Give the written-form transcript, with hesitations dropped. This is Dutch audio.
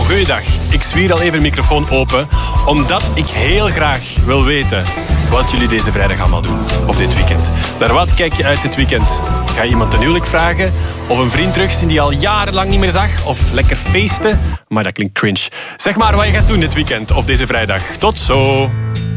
goeiedag. Ik zwier al even de microfoon open, omdat ik heel graag wil weten wat jullie deze vrijdag allemaal doen. Of dit weekend. Naar wat kijk je uit dit weekend? Ga je iemand ten huwelijk vragen? Of een vriend terugzien die je al jarenlang niet meer zag? Of lekker feesten? Maar dat klinkt cringe. Zeg maar wat je gaat doen dit weekend of deze vrijdag. Tot zo!